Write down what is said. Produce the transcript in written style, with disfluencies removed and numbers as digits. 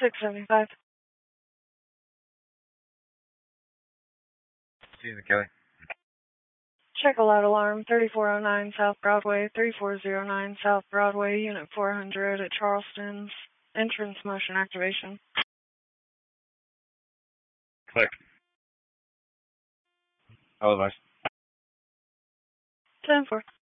675. Susan Kelly. Check a loud alarm, 3409 South Broadway, 3409 South Broadway, Unit 400 at Charleston's. Entrance motion activation. Click. All advice. 10-4.